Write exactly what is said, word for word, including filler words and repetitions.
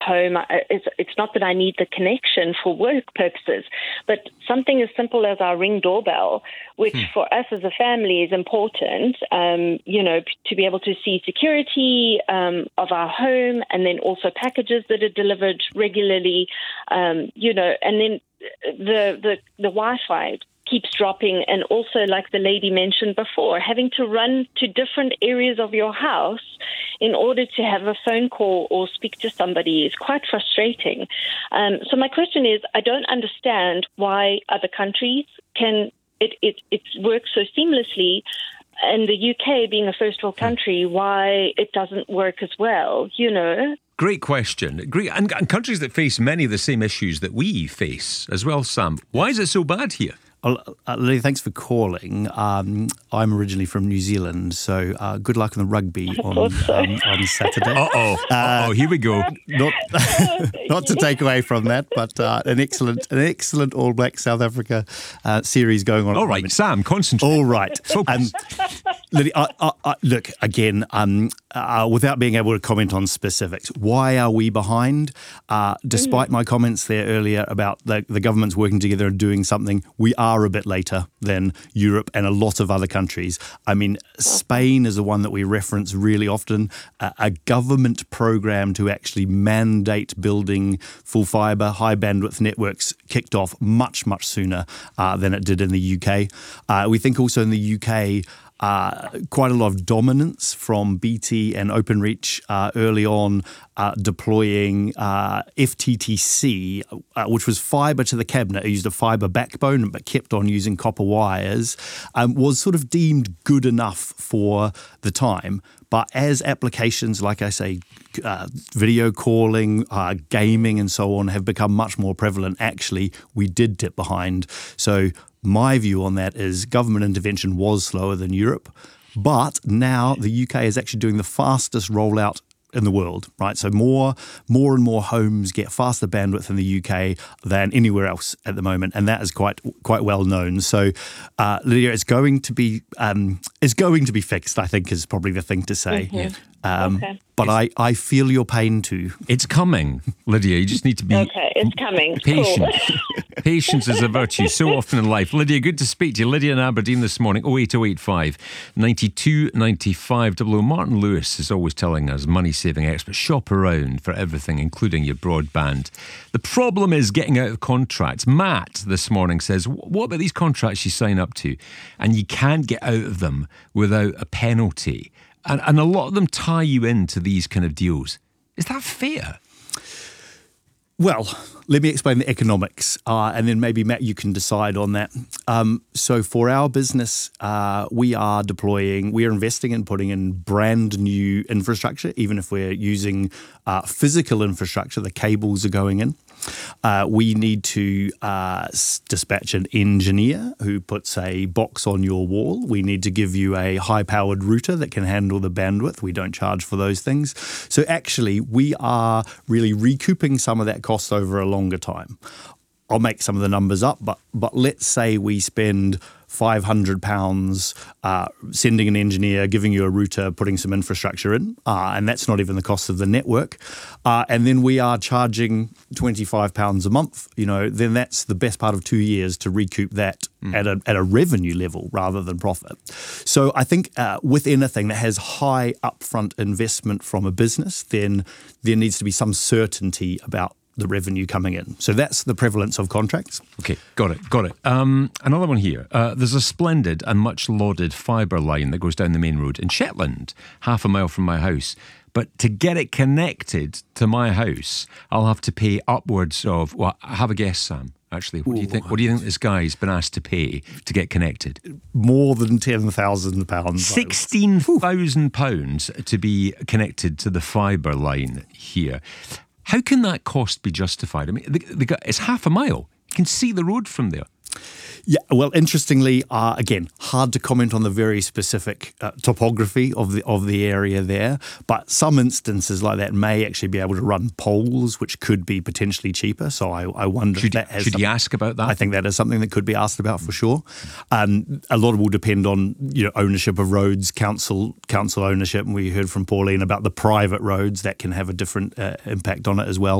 home. It's, it's not that I need the connection for work purposes, but something as simple as our Ring doorbell, which hmm. for us as a family is important, um, you know, to be able to see security um, of our home, and then also packages that are delivered regularly, um, you know, and then the, the, the Wi-Fi keeps dropping, and also, like the lady mentioned before, having to run to different areas of your house in order to have a phone call or speak to somebody is quite frustrating. Um, so my question is, I don't understand why other countries can, it, it, it works so seamlessly, and the U K being a first world country, why it doesn't work as well, you know? Great question. Great, and, and countries that face many of the same issues that we face as well, Sam. Why is it so bad here? Uh, Lily, thanks for calling. Um, I'm originally from New Zealand, so uh, good luck on the rugby on so. um, on Saturday. Uh-oh, uh-oh, here we go. Not, not to take away from that, but uh, an excellent, an excellent All Black South Africa uh, series going on. All right, Sam, concentrate. All right, um, Lily, I, I, I, look again. Um, uh, without being able to comment on specifics, why are we behind? Uh, despite mm-hmm. my comments there earlier about the, the governments working together and doing something, we are a bit later than Europe and a lot of other countries. I mean, Spain is the one that we reference really often. Uh, a government program to actually mandate building full fibre, high bandwidth networks kicked off much, much sooner uh, than it did in the U K. Uh, we think also in the U K, Uh, quite a lot of dominance from B T and Openreach uh, early on, uh, deploying uh, F T T C, uh, which was fibre to the cabinet. It used a fibre backbone but kept on using copper wires, um, was sort of deemed good enough for the time. But as applications, like I say, uh, video calling, uh, gaming and so on have become much more prevalent, actually, we did dip behind. So my view on that is government intervention was slower than Europe, but now the U K is actually doing the fastest rollout in the world, right? So more, more and more homes get faster bandwidth in the U K than anywhere else at the moment, and that is quite quite well known. So, uh, Lydia, it's going to be um, it's going to be fixed, I think, is probably the thing to say. Mm-hmm. Um, okay. But I, I feel your pain too. It's coming, Lydia. You just need to be okay. It's coming. patient. Cool. Patience is a virtue so often in life. Lydia, good to speak to you. Lydia in Aberdeen this morning, oh eight oh eight five, nine two nine five. Double O. Martin Lewis is always telling us, money-saving expert, shop around for everything, including your broadband. The problem is getting out of contracts. Matt this morning says, what about these contracts you sign up to and you can't get out of them without a penalty? And, and a lot of them tie you into these kind of deals. Is that fair? Well, let me explain the economics, uh, and then maybe, Matt, you can decide on that. Um, so for our business, uh, we are deploying, we are investing in putting in brand new infrastructure, even if we're using uh, physical infrastructure, the cables are going in. Uh, we need to uh, dispatch an engineer who puts a box on your wall. We need to give you a high-powered router that can handle the bandwidth. We don't charge for those things. So actually, we are really recouping some of that cost over a longer time. I'll make some of the numbers up, but but let's say we spend five hundred pounds uh, sending an engineer, giving you a router, putting some infrastructure in, uh, and that's not even the cost of the network. Uh, and then we are charging twenty-five pounds a month, you know, then that's the best part of two years to recoup that mm. at a at a revenue level rather than profit. So I think uh, with anything that has high upfront investment from a business, then there needs to be some certainty about the revenue coming in. So that's the prevalence of contracts. Okay, got it, got it. Um, another one here. Uh, there's a splendid and much lauded fibre line that goes down the main road in Shetland, half a mile from my house. But to get it connected to my house, I'll have to pay upwards of, well, have a guess, Sam. Actually, what do you think? What do you think this guy's been asked to pay to get connected? More than ten thousand pounds. Sixteen thousand pounds to be connected to the fibre line here. How can that cost be justified? I mean, the, the, it's half a mile. You can see the road from there. Yeah, well, interestingly, uh, again, hard to comment on the very specific uh, topography of the of the area there, but some instances like that may actually be able to run poles, which could be potentially cheaper. So I, I wonder should, if that has should you ask about that? I think that is something that could be asked about for sure. Um, a lot will depend on you know ownership of roads, council council ownership, and we heard from Pauline about the private roads that can have a different uh, impact on it as well.